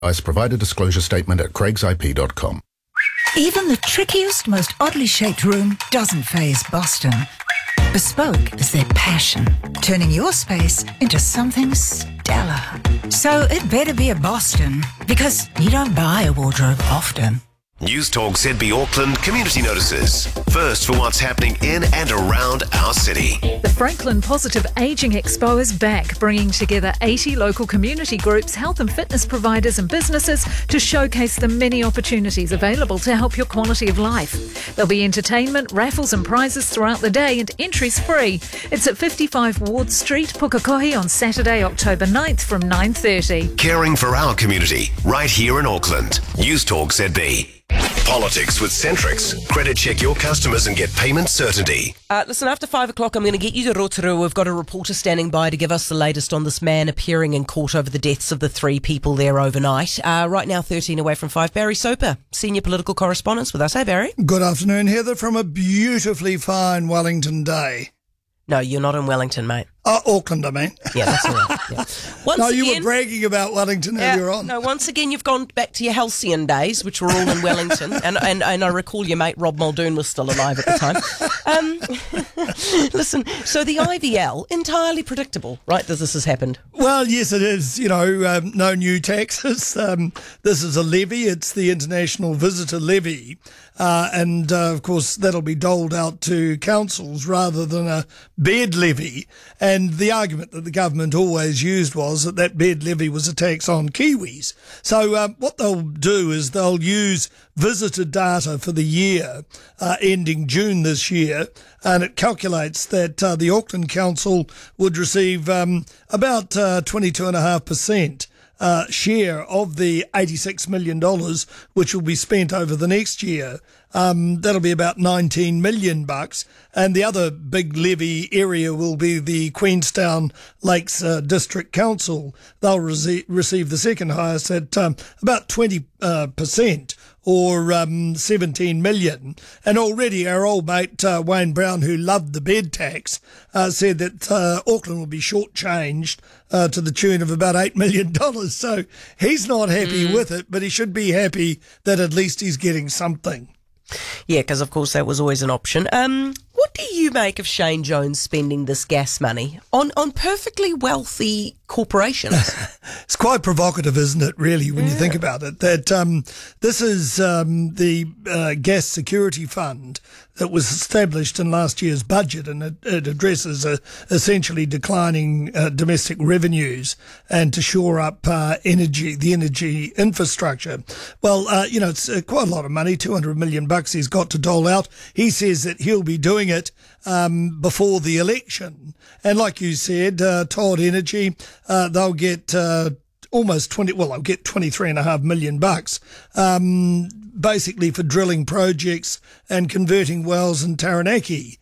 As provide a disclosure statement at craigsip.com. Even the trickiest, most oddly shaped room doesn't faze Boston. Bespoke is their passion, turning your space into something stellar. So it better be a Boston, because you don't buy a wardrobe often. News Talk ZB Auckland community notices. First for what's happening in and around our city. The Franklin Positive Ageing Expo is back, bringing together 80 local community groups, health and fitness providers and businesses to showcase the many opportunities available to help your quality of life. There'll be entertainment, raffles and prizes throughout the day, and entry's free. It's at 55 Ward Street, Pukekohe, on Saturday, October 9th from 9:30. Caring for our community, right here in Auckland. News Talk ZB. Politics with Centrix. Credit check your customers and get payment certainty. Listen, after 5 o'clock, I'm going to get you to Rotorua. We've got a reporter standing by to give us the latest on this man appearing in court over the deaths of the 3 people there overnight. Right now, 13 away from 5. Barry Soper, senior political correspondent with us. Hey, Barry. Good afternoon, Heather, from a beautifully fine Wellington day. No, you're not in Wellington, mate. Auckland, I mean. Yeah, that's all right. Yeah. You were bragging about Wellington earlier on. No, once again, you've gone back to your halcyon days, which were all in Wellington, and I recall your mate Rob Muldoon was still alive at the time. Listen, so the IVL, entirely predictable, right, that this has happened? Well, yes, it is. No new taxes. This is a levy. It's the International Visitor Levy. Of course, that'll be doled out to councils rather than a bed levy. And the argument that the government always used was that bed levy was a tax on Kiwis. So what they'll do is they'll use visitor data for the year ending June this year, and it calculates that the Auckland Council would receive about 22.5%. Share of the $86 million, which will be spent over the next year. That'll be about $19 million. And the other big levy area will be the Queenstown Lakes District Council. They'll receive the second highest at about 20%. Or 17 million. And already our old mate Wayne Brown, who loved the bed tax, said that Auckland will be shortchanged to the tune of about $8 million. So he's not happy with it, but he should be happy that at least he's getting something. Yeah, because of course that was always an option. What do you make of Shane Jones spending this gas money on perfectly wealthy corporations? It's quite provocative, isn't it, really, when you think about it, that this is the Gas Security Fund that was established in last year's budget, and it addresses essentially declining domestic revenues and to shore up the energy infrastructure. Well, it's quite a lot of money, $200 million he's got to dole out. He says that he'll be doing it before the election. And like you said, Todd Energy, they'll get almost they'll get $23.5 million, basically for drilling projects and converting wells in Taranaki.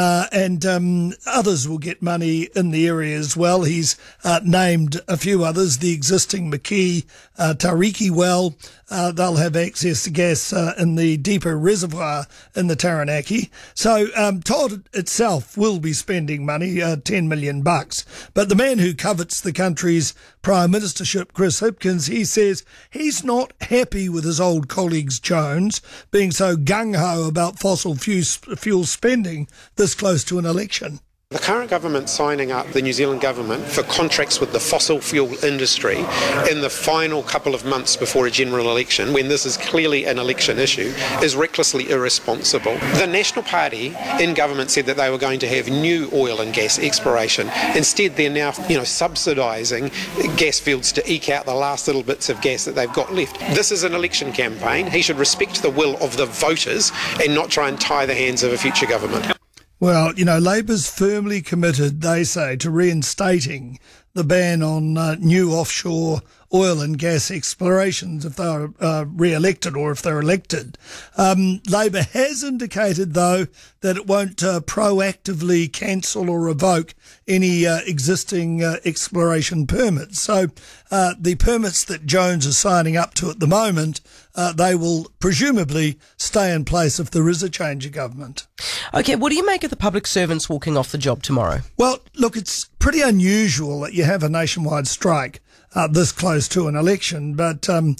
And others will get money in the area as well. He's named a few others, the existing McKee Tariki well. They'll have access to gas in the deeper reservoir in the Taranaki. So Todd itself will be spending money, $10 million. But the man who covets the country's Prime Ministership, Chris Hipkins, he says he's not happy with his old colleagues Jones being so gung-ho about fossil fuel spending this close to an election. The current government signing up the New Zealand government for contracts with the fossil fuel industry in the final couple of months before a general election, when this is clearly an election issue, is recklessly irresponsible. The National Party in government said that they were going to have new oil and gas exploration. Instead, they're now, subsidising gas fields to eke out the last little bits of gas that they've got left. This is an election campaign. He should respect the will of the voters and not try and tie the hands of a future government. Well, Labor's firmly committed, they say, to reinstating the ban on new offshore oil and gas explorations if they're re-elected or if they're elected. Labor has indicated, though, that it won't proactively cancel or revoke any existing exploration permits. So the permits that Jones is signing up to at the moment, they will presumably stay in place if there is a change of government. Okay, what do you make of the public servants walking off the job tomorrow? Well, look, it's pretty unusual that you have a nationwide strike this close to an election. But